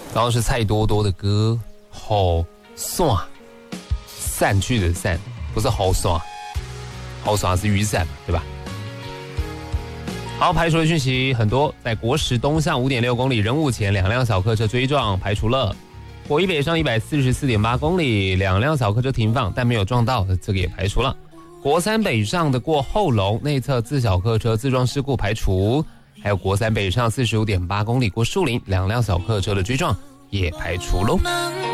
然后是蔡多多的歌，好耍，散去的散，不是好耍，好耍是雨伞，对吧？好，排除的讯息很多，在国十东向 5.6 公里人物前2辆小客车追撞，排除了。国一北上 144.8 公里2辆小客车停放，但没有撞到，这个也排除了。国三北上的过后龙内侧自小客车自撞事故排除，还有国三北上 45.8 公里过树林2辆小客车的追撞也排除喽。